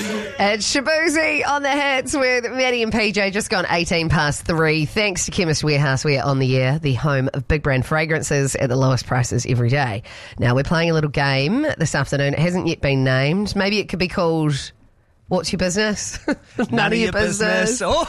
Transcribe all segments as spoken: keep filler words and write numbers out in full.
It's Shaboozey on the hits with Maddie and P J, just gone eighteen past three. Thanks to Chemist Warehouse, we are on the air, the home of big brand fragrances at the lowest prices every day. Now, we're playing a little game this afternoon. It hasn't yet been named. Maybe it could be called, What's Your Business? None, None of Your Business. business.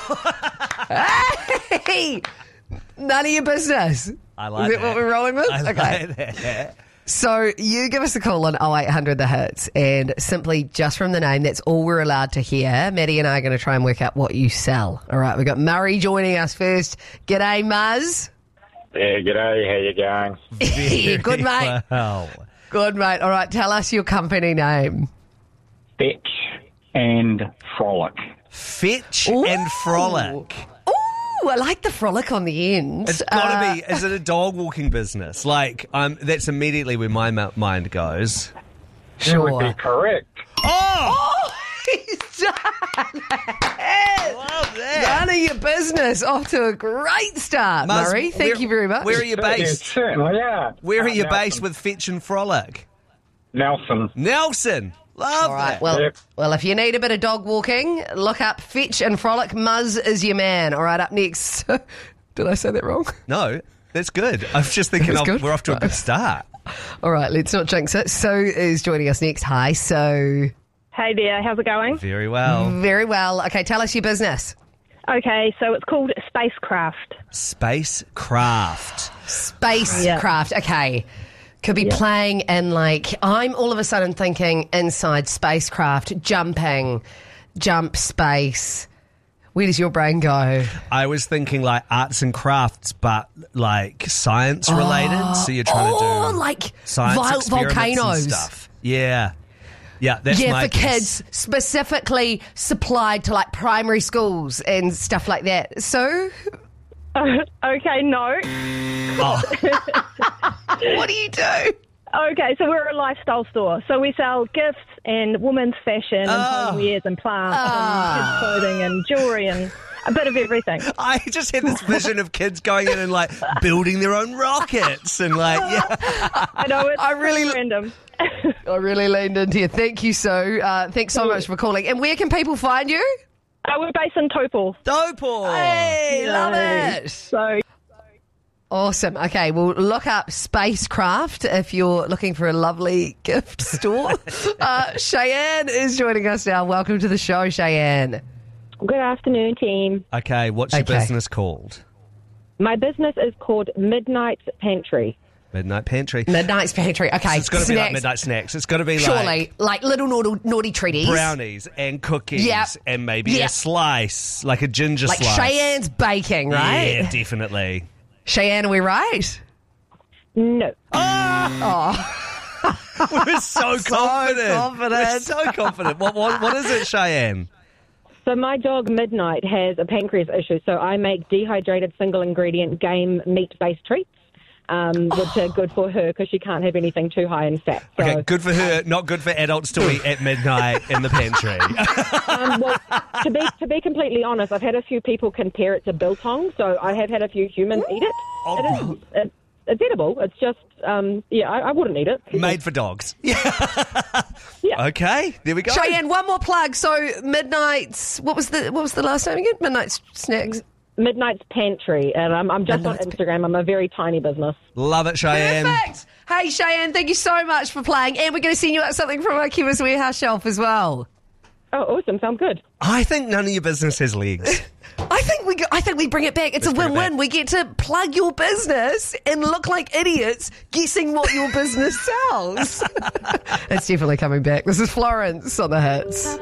Oh. Hey! None of your business. I like Is that that. what we're rolling with? I okay. like that. So you give us a call on oh eight hundred the hits, and simply just from the name, that's all we're allowed to hear. Maddie and I are going to try and work out what you sell. All right, we've got Murray joining us first. G'day, Muzz. Yeah, g'day. How you going? Yeah, good, mate. Well, Good, mate. All right, tell us your company name. Fetch and Frolic. Fetch Ooh. and Frolic. Ooh, I like the frolic on the end. It's got to Uh, be. Is it a dog walking business? Like, um, that's immediately where my ma- mind goes. That would be Sure. correct. Oh, Oh, he's done it. love that. None of your business. Off to a great start, Muzz, Murray. Thank where- you very much. Where are you Yeah, based? certainly, yeah. Where are Uh, you Nelson. based with Fetch and Frolic? Nelson. Nelson. Love All right. that. Well, Yep. well, if you need a bit of dog walking, look up Fetch and Frolic. Muzz is your man. All right. Up next. Did I say that wrong? No, that's good. I was just thinking That's of, good? we're off to a good start. All right. Let's not jinx it. So is joining us next. Hi. So Hey there, how's it going? Very well. very well. Okay. Tell us your business. Okay, so it's called Spacecraft. Spacecraft. Spacecraft. Okay. Could be playing in, like, I'm all of a sudden thinking inside spacecraft, jumping, jump space. Where does your brain go? I was thinking like arts and crafts, but like science related. So you're trying oh, to do like science vol- experiments volcanoes. and stuff. Yeah, yeah. That's Yeah, my for guess. kids, specifically supplied to like primary schools and stuff like that. So, Okay, no. what do you do? Okay, so we're a lifestyle store. So we sell gifts and women's fashion and Oh. homewares and plants and kids' clothing and jewellery and a bit of everything. I just had this vision of kids going in and like building their own rockets and like yeah. I know it's I really- pretty random. I really leaned into you. Thank you, so. Uh, thanks so much for calling. And where can people find you? Uh, we're based in Topol. Dopal. Hey, love it. So Awesome. Okay, well, look up Spacecraft if you're looking for a lovely gift store. uh, Cheyenne is joining us now. Welcome to the show, Cheyenne. Good afternoon, team. Okay, what's your Okay. business called? My business is called Midnight Pantry. Midnight Pantry. Midnight's Pantry. Okay, So it's got to be like snacks. midnight snacks. It's got to be Surely, like like little naughty, naughty treaties. brownies and cookies Yep. and maybe Yep. a slice, like a ginger Like slice. Cheyenne's baking, right? Yeah, definitely. Cheyenne, are we right? No. We're so confident. confident. We're so confident. What, what, what is it, Cheyenne? So my dog Midnight has a pancreas issue, so I make dehydrated single ingredient game meat-based treats, um, which are good for her because she can't have anything too high in fat. So, Okay, good for her, not good for adults to eat at midnight in the pantry. um, well, to be to be completely honest, I've had a few people compare it to biltong, so I have had a few humans eat it. Oh. It is, it, it's edible. It's just, um, yeah, I, I wouldn't eat it. Made for dogs. Yeah. Okay, there we go. Cheyenne, one more plug. So Midnight's, what was the what was the last name again? Midnight's Snacks. Midnight's Pantry, and I'm, I'm just Midnight's on Instagram. I'm a very tiny business. Love it, Cheyenne. Perfect. Hey, Cheyenne, thank you so much for playing. And we're going to send you out something from our Chemist Warehouse shelf as well. Oh, awesome. Sounds good. I think none of your business has legs. I think we go, I think we bring it back. It's Let's a bring it win-win. back. We get to plug your business and look like idiots guessing what your business sells. It's definitely coming back. This is Florence on the hits.